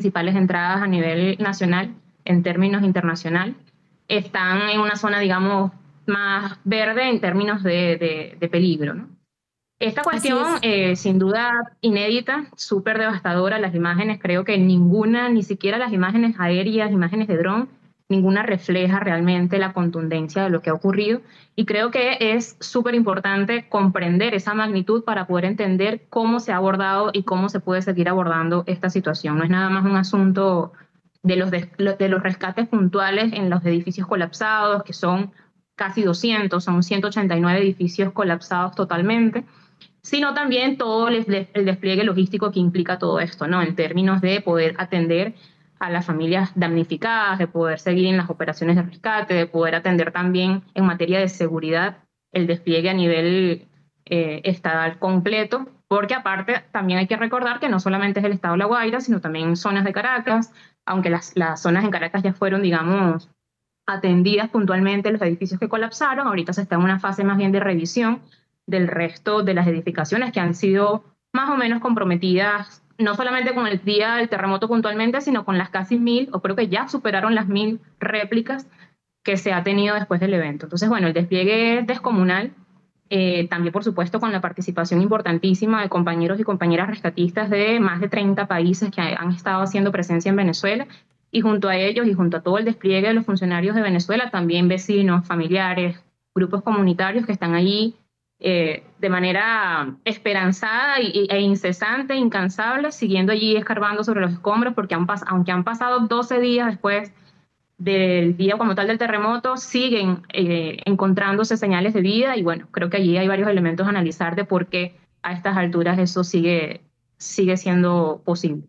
principales entradas a nivel nacional en términos internacional, están en una zona, digamos, más verde en términos de peligro, ¿no? Esta Así cuestión, es. sin duda inédita, súper devastadora. Las imágenes, creo que ninguna, ni siquiera las imágenes aéreas, imágenes de dron, ninguna refleja realmente la contundencia de lo que ha ocurrido. Y creo que es súper importante comprender esa magnitud para poder entender cómo se ha abordado y cómo se puede seguir abordando esta situación. No es nada más un asunto de los rescates puntuales en los edificios colapsados, que son casi 200, son 189 edificios colapsados totalmente, sino también todo el despliegue logístico que implica todo esto, ¿no? En términos de poder atender a las familias damnificadas, de poder seguir en las operaciones de rescate, de poder atender también en materia de seguridad el despliegue a nivel estatal completo, porque aparte también hay que recordar que no solamente es el estado de La Guaira, sino también zonas de Caracas, aunque las zonas en Caracas ya fueron, digamos, atendidas puntualmente los edificios que colapsaron. Ahorita se está en una fase más bien de revisión del resto de las edificaciones que han sido más o menos comprometidas, no solamente con el día del terremoto puntualmente, sino con las casi 1000, o creo que ya superaron las 1000 réplicas que se ha tenido después del evento. Entonces, bueno, el despliegue es descomunal, también por supuesto con la participación importantísima de compañeros y compañeras rescatistas de más de 30 países que han estado haciendo presencia en Venezuela, y junto a ellos y junto a todo el despliegue de los funcionarios de Venezuela, también vecinos, familiares, grupos comunitarios que están allí de manera esperanzada e incesante, incansable, siguiendo allí escarbando sobre los escombros, porque aunque han pasado 12 días después del día como tal del terremoto, siguen encontrándose señales de vida, y bueno, creo que allí hay varios elementos a analizar de por qué a estas alturas eso sigue siendo posible.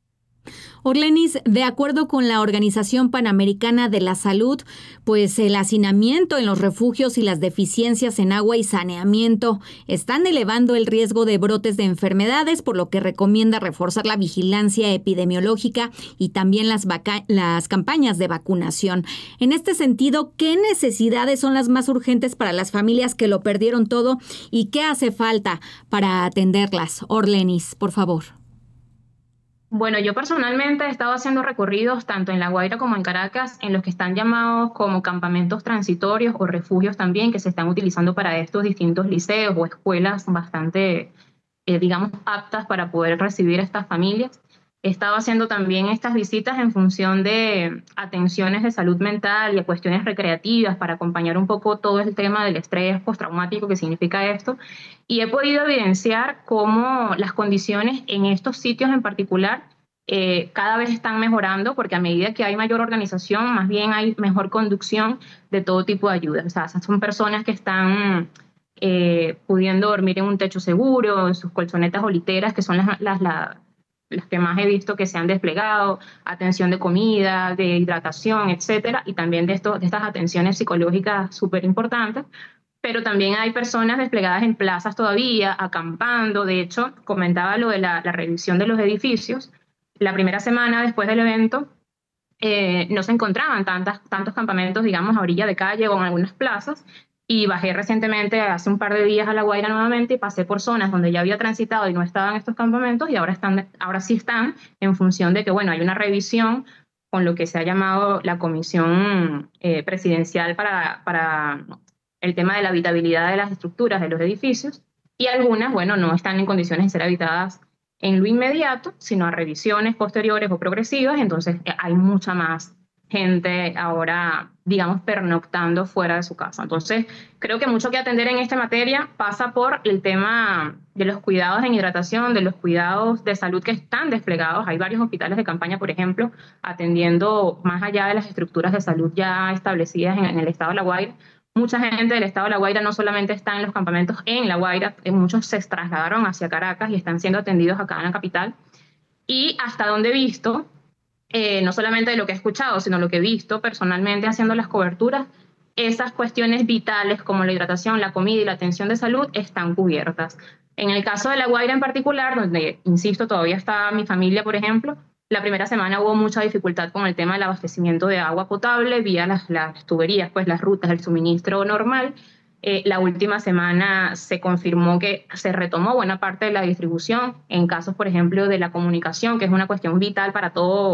Orlenis, de acuerdo con la Organización Panamericana de la Salud, pues el hacinamiento en los refugios y las deficiencias en agua y saneamiento están elevando el riesgo de brotes de enfermedades, por lo que recomienda reforzar la vigilancia epidemiológica y también las campañas de vacunación. En este sentido, ¿qué necesidades son las más urgentes para las familias que lo perdieron todo y qué hace falta para atenderlas? Orlenis, por favor. Bueno, yo personalmente he estado haciendo recorridos tanto en La Guaira como en Caracas, en los que están llamados como campamentos transitorios o refugios también, que se están utilizando para estos distintos liceos o escuelas bastante, digamos, aptas para poder recibir a estas familias. He estado haciendo también estas visitas en función de atenciones de salud mental y a cuestiones recreativas para acompañar un poco todo el tema del estrés postraumático que significa esto. Y he podido evidenciar cómo las condiciones en estos sitios en particular cada vez están mejorando, porque a medida que hay mayor organización, más bien hay mejor conducción de todo tipo de ayudas. O sea, son personas que están pudiendo dormir en un techo seguro, en sus colchonetas o literas, que son las que más he visto que se han desplegado, atención de comida, de hidratación, etcétera, y también de estas atenciones psicológicas súper importantes. Pero también hay personas desplegadas en plazas todavía, acampando. De hecho, comentaba lo de la revisión de los edificios. La primera semana después del evento no se encontraban tantos campamentos, digamos, a orilla de calle o en algunas plazas. Y bajé recientemente, hace un par de días, a La Guaira nuevamente, y pasé por zonas donde ya había transitado y no estaban estos campamentos, y ahora sí están, en función de que, bueno, hay una revisión con lo que se ha llamado la Comisión Presidencial para el tema de la habitabilidad de las estructuras de los edificios, y algunas, bueno, no están en condiciones de ser habitadas en lo inmediato, sino a revisiones posteriores o progresivas. Entonces hay mucha más gente ahora, digamos, pernoctando fuera de su casa. Entonces, creo que mucho que atender en esta materia pasa por el tema de los cuidados en hidratación, de los cuidados de salud que están desplegados. Hay varios hospitales de campaña, por ejemplo, atendiendo más allá de las estructuras de salud ya establecidas en el estado de La Guaira. Mucha gente del estado de La Guaira no solamente está en los campamentos en La Guaira, muchos se trasladaron hacia Caracas y están siendo atendidos acá en la capital. Y hasta donde he visto, no solamente de lo que he escuchado, sino lo que he visto personalmente haciendo las coberturas, esas cuestiones vitales como la hidratación, la comida y la atención de salud están cubiertas. En el caso de La Guaira en particular, donde, insisto, todavía está mi familia, por ejemplo, la primera semana hubo mucha dificultad con el tema del abastecimiento de agua potable vía las tuberías, pues las rutas del suministro normal. La última semana se confirmó que se retomó buena parte de la distribución en casos, por ejemplo, de la comunicación, que es una cuestión vital para todo